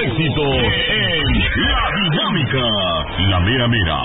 éxitos en La Dinámica, la mera mera.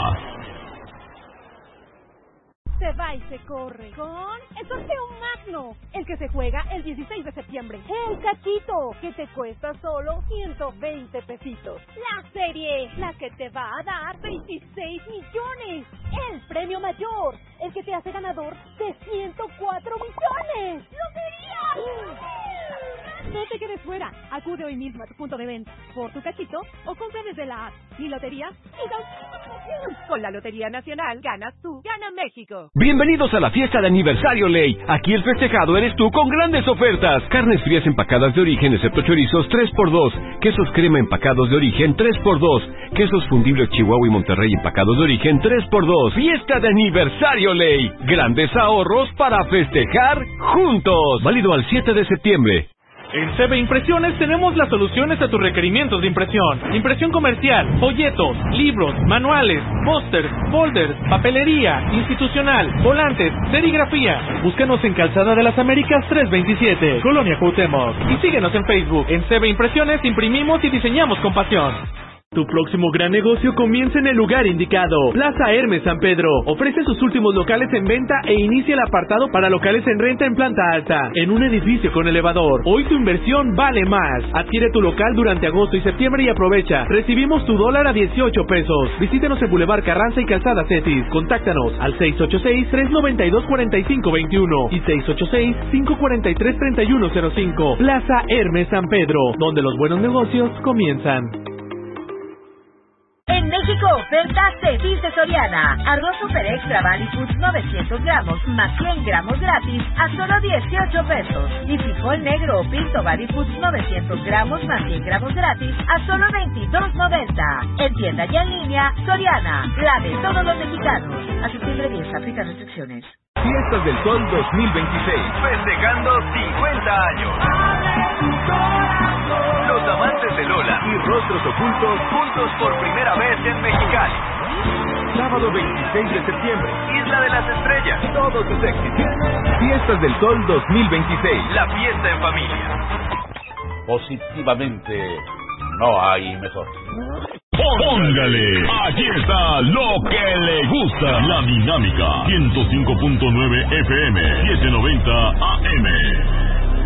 Se va y se corre con el sorteo magno, el que se juega el 16 de septiembre. El cachito, que te cuesta solo 120 pesitos. La serie, la que te va a dar 26 millones. El premio mayor, el que te hace ganador de 104 millones. ¡Lotería! No te quedes fuera. Acude hoy mismo a tu punto de venta por tu cachito o compra desde la app. Mi lotería y gana. Con la Lotería Nacional ganas tú, gana México. Bienvenidos a la fiesta de aniversario Ley. Aquí el festejado eres tú con grandes ofertas. Carnes frías empacadas de origen excepto chorizos 3x2. Quesos crema empacados de origen 3x2. Quesos fundibles Chihuahua y Monterrey empacados de origen 3x2. Fiesta de aniversario Ley. Grandes ahorros para festejar juntos. Válido al 7 de septiembre. En CB Impresiones tenemos las soluciones a tus requerimientos de impresión. Impresión comercial, folletos, libros, manuales, pósters, folders, papelería, institucional, volantes, serigrafía. Búscanos en Calzada de las Américas 327, Colonia Cuauhtémoc. Y síguenos en Facebook. En CB Impresiones imprimimos y diseñamos con pasión. Tu próximo gran negocio comienza en el lugar indicado. Plaza Hermes San Pedro ofrece sus últimos locales en venta e inicia el apartado para locales en renta en planta alta, en un edificio con elevador. Hoy tu inversión vale más. Adquiere tu local durante agosto y septiembre y aprovecha. Recibimos tu dólar a 18 pesos. Visítanos en Boulevard Carranza y Calzada Cetis. Contáctanos al 686-392-4521 y 686-543-3105. Plaza Hermes San Pedro, donde los buenos negocios comienzan. En México, oferta Cetis de Soriana. Arroz Super Extra Valley Foods 900 gramos más 100 gramos gratis a solo 18 pesos. Y frijol negro o pinto Valley Foods 900 gramos más 100 gramos gratis a solo 22.90. En tienda y en línea, Soriana, la de todos los mexicanos. A septiembre 10, aplica restricciones. Fiestas del Sol 2026. Festejando 50 años. Los amantes de Lola y Rostros Ocultos juntos por primera vez en Mexicali. Sábado 26 de septiembre, Isla de las Estrellas, todos sus éxitos. Fiestas del Sol 2026, la fiesta en familia. Positivamente, no hay mejor. Póngale, aquí está lo que le gusta. La Dinámica 105.9 FM, 790 AM.